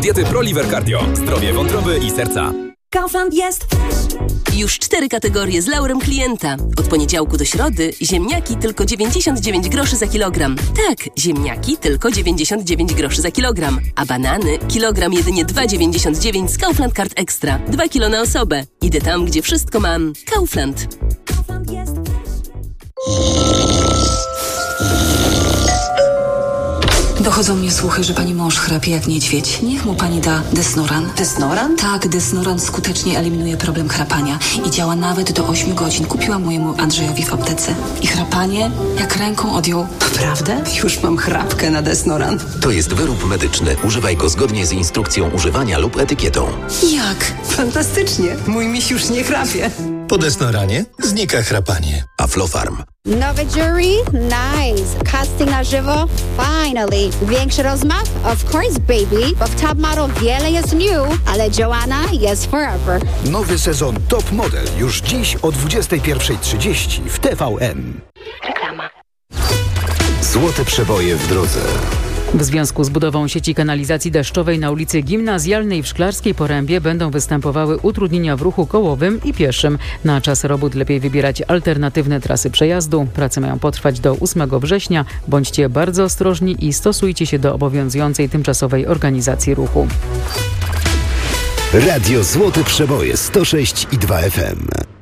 diety ProLiver Cardio. Zdrowie wątroby i serca. Kaufland jest Już 4 kategorie z laurem klienta. Od poniedziałku do środy ziemniaki tylko 99 groszy za kilogram. Tak, ziemniaki tylko 99 groszy za kilogram. A banany kilogram jedynie 2,99 z Kaufland Card Extra. 2 kilo na osobę. Idę tam, gdzie wszystko mam. Kaufland. Kaufland jest Dochodzą mnie słuchy, że pani mąż chrapie jak niedźwiedź. Niech mu pani da Desnoran. Desnoran? Tak, Desnoran skutecznie eliminuje problem chrapania i działa nawet do 8 godzin. Kupiłam mojemu Andrzejowi w aptece. I chrapanie jak ręką odjął. Naprawdę? Już mam chrapkę na Desnoran. To jest wyrób medyczny. Używaj go zgodnie z instrukcją używania lub etykietą. Jak? Fantastycznie. Mój miś już nie chrapie. Po Desnoranie znika chrapanie. Aflofarm. Nowe jury? Nice. Casting na żywo? Finally. Większy rozmach? Of course, baby. Bo w Top Model wiele jest new, ale Joanna jest forever. Nowy sezon Top Model już dziś o 21:30 w TVN. Reklama. Złote przeboje w drodze. W związku z budową sieci kanalizacji deszczowej na ulicy Gimnazjalnej w Szklarskiej Porębie będą występowały utrudnienia w ruchu kołowym i pieszym. Na czas robót lepiej wybierać alternatywne trasy przejazdu. Prace mają potrwać do 8 września. Bądźcie bardzo ostrożni i stosujcie się do obowiązującej tymczasowej organizacji ruchu. Radio Złote Przeboje 106,2 FM.